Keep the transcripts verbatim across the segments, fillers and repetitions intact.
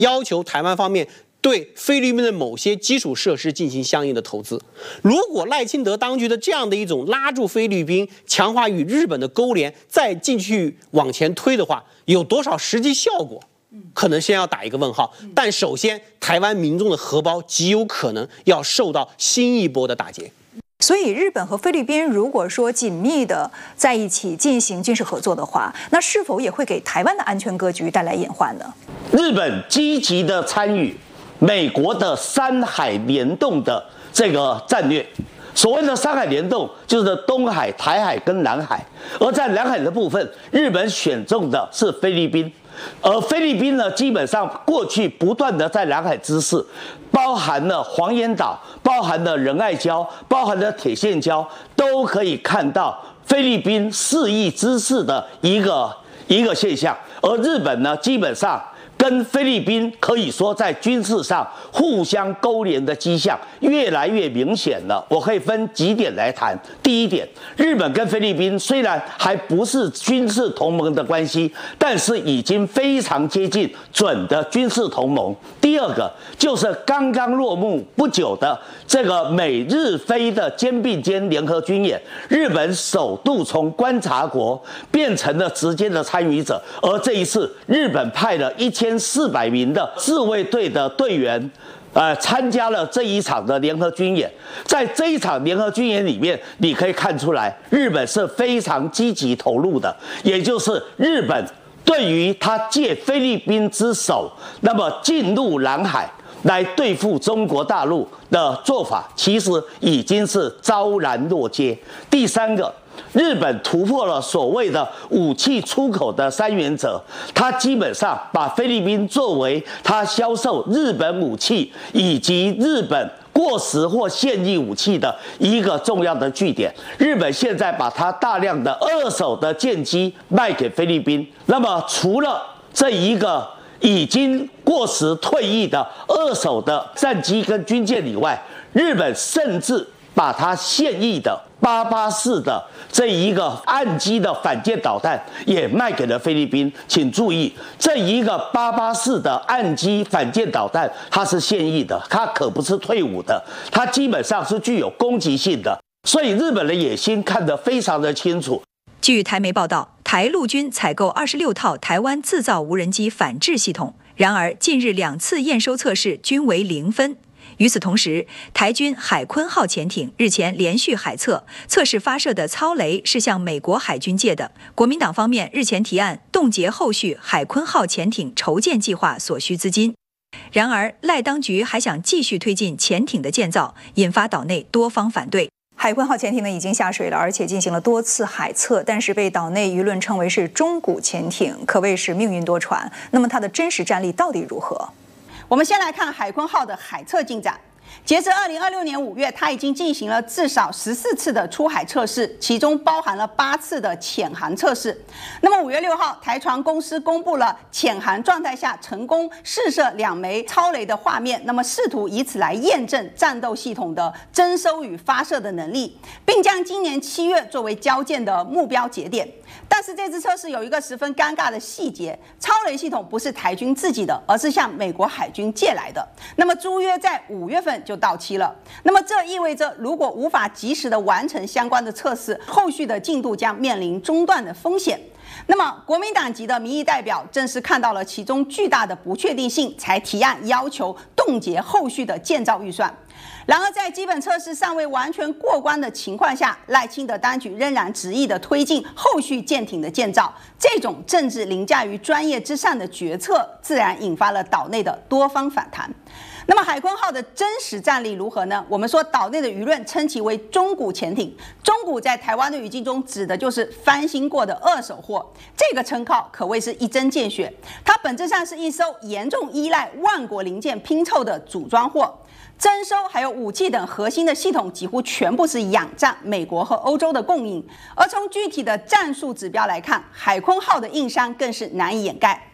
要求台湾方面对菲律宾的某些基础设施进行相应的投资。如果赖清德当局的这样的一种拉住菲律宾、强化与日本的勾连，再进去往前推的话，有多少实际效果？可能先要打一个问号。但首先，台湾民众的荷包极有可能要受到新一波的打击。 所以，日本和菲律宾如果说紧密的在一起进行军事合作的话，那是否也会给台湾的安全格局带来隐患呢？ 日本积极的参与美国的三海联动的这个战略。所谓的三海联动，就是东海、台海跟南海。而在南海的部分，日本选中的是菲律宾。而菲律宾呢，基本上过去不断的在南海之事，包含了黄岩岛，包含了仁爱礁，包含了铁线礁，都可以看到菲律宾肆意之事的一个一个现象。而日本呢，基本上跟菲律宾可以说在军事上互相勾连的迹象越来越明显了。我可以分几点来谈。第一点，日本跟菲律宾虽然还不是军事同盟的关系，但是已经非常接近准的军事同盟。第二个就是刚刚落幕不久的这个美日菲的肩并肩联合军演，日本首度从观察国变成了直接的参与者。而这一次，日本派了一千四百名的自卫队的队员，呃，参加了这一场的联合军演。在这一场联合军演里面，你可以看出来，日本是非常积极投入的，也就是日本对于他借菲律宾之手，那么进入南海来对付中国大陆的做法，其实已经是昭然若揭。第三个，日本突破了所谓的武器出口的三原则，它基本上把菲律宾作为它销售日本武器以及日本过时或现役武器的一个重要的据点。日本现在把它大量的二手的舰机卖给菲律宾，那么除了这一个已经过时退役的二手的战机跟军舰以外，日本甚至把它现役的八八四的这一个岸基的反舰导弹也卖给了菲律宾。请注意，这一个八八四的岸基反舰导弹，它是现役的，它可不是退伍的，它基本上是具有攻击性的。所以日本的野心看得非常的清楚。 据台媒报道，台陆军采购二十六套台湾自造无人机反制系统，然而近日两次验收测试均为零分。与此同时，台军海鲲号潜艇日前连续海测，测试发射的操雷是向美国海军借的。国民党方面日前提案冻结后续海鲲号潜艇筹建计划所需资金。然而，赖当局还想继续推进潜艇的建造，引发岛内多方反对。海鲲号潜艇呢已经下水了，而且进行了多次海测，但是被岛内舆论称为是中古潜艇，可谓是命运多舛。那么它的真实战力到底如何？ 我们先来看海鲲号的海测进展。截至二零二六年五月，它已经进行了至少十四次的出海测试，其中包含了八次的潜航测试。那么五月六号，台船公司公布了潜航状态下成功试射两枚超雷的画面，那么试图以此来验证战斗系统的征收与发射的能力，并将今年七月作为交舰的目标节点。但是这次测试有一个十分尴尬的细节，超雷系统不是台军自己的，而是向美国海军借来的。那么租约在五月份就到期了。那么这意味着，如果无法及时的完成相关的测试，后续的进度将面临中断的风险。那么国民党籍的民意代表正是看到了其中巨大的不确定性，才提案要求冻结后续的建造预算。然而，在基本测试尚未完全过关的情况下，赖清德当局仍然执意的推进后续舰艇的建造，这种政治凌驾于专业之上的决策，自然引发了岛内的多方反弹。那么海鲲号的真实战力如何呢？我们说岛内的舆论称其为中古潜艇，中古在台湾的语境中指的就是翻新过的二手货，这个称号可谓是一针见血。它本质上是一艘严重依赖万国零件拼凑的组装货。征收还有武器等核心的系统几乎全部是仰仗美国和欧洲的供应，而从具体的战术指标来看，海鲲号的硬伤更是难以掩盖。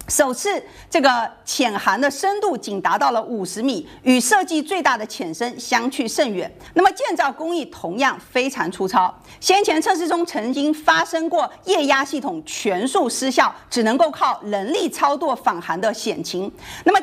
首次这个潜涵的深度仅达到了五十米，与设计最大的潜深相去甚远。那么建造工艺同样非常粗糙。先前测试中曾经发生过液压系统全数失效，只能够靠人力操作返航的险情。那么